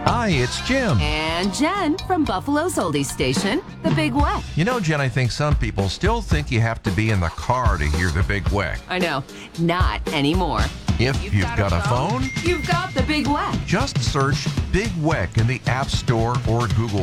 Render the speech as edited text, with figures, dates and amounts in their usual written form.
Hi, it's Jim. And Jen from Buffalo's Oldies Station, The Big Weck. You know, Jen, I think some people still think you have to be in the car to hear The Big Weck. I know, not anymore. If you've got a phone, you've got The Big Weck. just search Big Weck in the App Store or Google